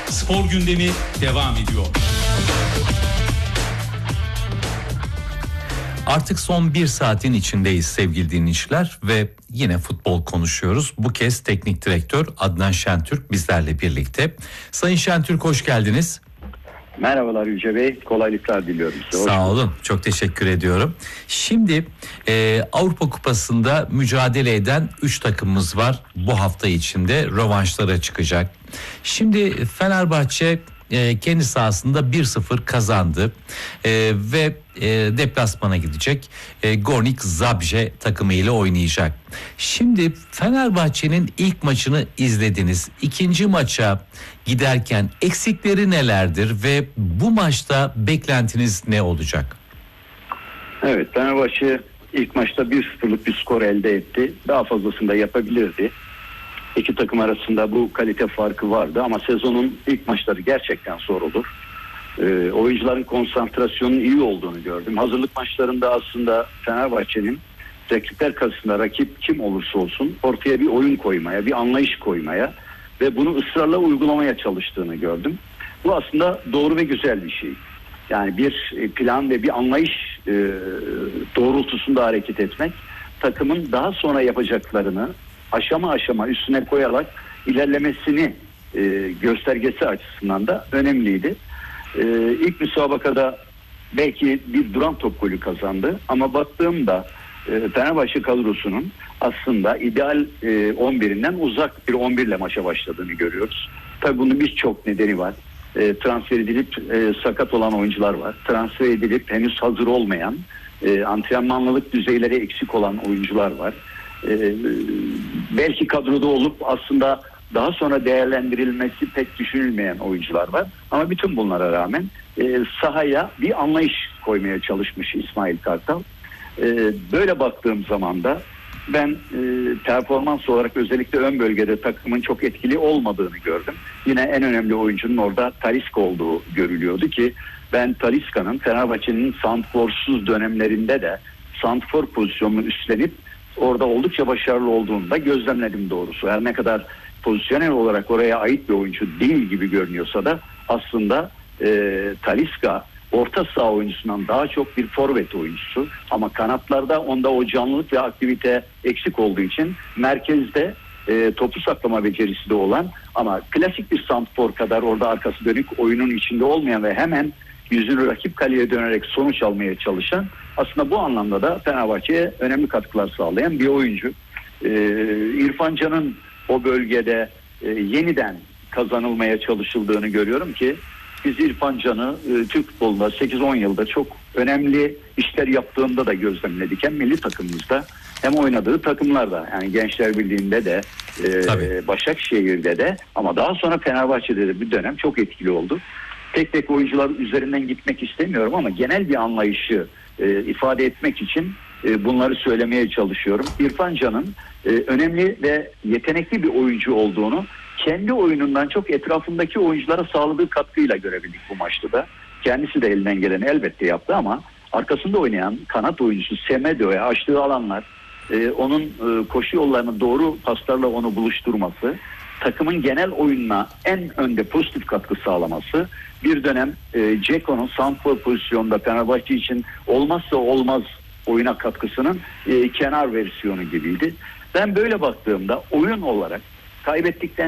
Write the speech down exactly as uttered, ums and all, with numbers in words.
Spor gündemi devam ediyor. Artık son bir saatin içindeyiz sevgili dinleyiciler ve yine futbol konuşuyoruz. Bu kez teknik direktör Adnan Şentürk bizlerle birlikte. Sayın Şentürk, hoş geldiniz. Merhabalar Yüce Bey, kolaylıklar diliyorum size. Sağ olun, çok teşekkür ediyorum. Şimdi e, Avrupa Kupası'nda mücadele eden üç takımımız var. Bu hafta içinde rövanşlara çıkacak. Şimdi Fenerbahçe e, kendi sahasında bir sıfır kazandı e, ve e, deplasmana gidecek. E, Gornik Zabrze takımıyla oynayacak. Şimdi Fenerbahçe'nin ilk maçını izlediniz. İkinci maça giderken eksikleri nelerdir ve bu maçta beklentiniz ne olacak? Evet, Fenerbahçe ilk maçta bir sıfırlık bir skor elde etti. Daha fazlasını da yapabilirdi. İki takım arasında bu kalite farkı vardı ama sezonun ilk maçları gerçekten zor olur. Ee, oyuncuların konsantrasyonunun iyi olduğunu gördüm. Hazırlık maçlarında aslında Fenerbahçe'nin rakipler karşısında rakip kim olursa olsun ortaya bir oyun koymaya, bir anlayış koymaya ve bunu ısrarla uygulamaya çalıştığını gördüm. Bu aslında doğru ve güzel bir şey. Yani bir plan ve bir anlayış e, doğrultusunda hareket etmek takımın daha sonra yapacaklarını aşama aşama üstüne koyarak ilerlemesini e, göstergesi açısından da önemliydi. E, ilk müsabakada belki bir duran top golü kazandı ama baktığımda e, Fenerbahçe kadrosunun aslında ideal e, on birinden uzak bir on bir ile maça başladığını görüyoruz. Tabii bunun birçok nedeni var. E, transfer edilip e, sakat olan oyuncular var. Transfer edilip henüz hazır olmayan, e, antrenmanlılık düzeyleri eksik olan oyuncular var. E, belki kadroda olup aslında daha sonra değerlendirilmesi pek düşünülmeyen oyuncular var. Ama bütün bunlara rağmen e, sahaya bir anlayış koymaya çalışmış İsmail Kartal. E, böyle baktığım zaman da ben e, performans olarak özellikle ön bölgede takımın çok etkili olmadığını gördüm. Yine en önemli oyuncunun orada Talisca olduğu görülüyordu ki ben Talisca'nın Fenerbahçe'nin santrforsuz dönemlerinde de santrfor pozisyonunu üstlenip orada oldukça başarılı olduğunu da gözlemledim doğrusu. Her ne kadar pozisyonel olarak oraya ait bir oyuncu değil gibi görünüyorsa da aslında e, Talisca orta saha oyuncusundan daha çok bir forvet oyuncusu. Ama kanatlarda onda o canlılık ve aktivite eksik olduğu için merkezde e, topu saklama becerisi de olan ama klasik bir santrfor kadar orada arkası dönük oyunun içinde olmayan ve hemen yüzünü rakip kaleye dönerek sonuç almaya çalışan aslında bu anlamda da Fenerbahçe'ye önemli katkılar sağlayan bir oyuncu. Ee, İrfan Can'ın o bölgede e, yeniden kazanılmaya çalışıldığını görüyorum ki biz İrfan Can'ı e, Türk futbolunda sekiz on yılda çok önemli işler yaptığında da gözlemledik. Hem milli takımımızda hem oynadığı takımlarda yani Gençler Birliği'nde de e, Başakşehir'de de ama daha sonra Fenerbahçe'de de bir dönem çok etkili oldu. Tek tek oyuncular üzerinden gitmek istemiyorum ama genel bir anlayışı e, ifade etmek için e, bunları söylemeye çalışıyorum. İrfan Can'ın e, önemli ve yetenekli bir oyuncu olduğunu kendi oyunundan çok etrafındaki oyunculara sağladığı katkıyla görebildik bu maçta da. Kendisi de elinden geleni elbette yaptı ama arkasında oynayan kanat oyuncusu Semedo'ya açtığı alanlar, e, onun e, koşu yollarını doğru paslarla onu buluşturması, takımın genel oyununa en önde pozitif katkı sağlaması, bir dönem e, Ceko'nun santrfor pozisyonda Fenerbahçe için olmazsa olmaz oyuna katkısının e, kenar versiyonu gibiydi. Ben böyle baktığımda oyun olarak kaybettikten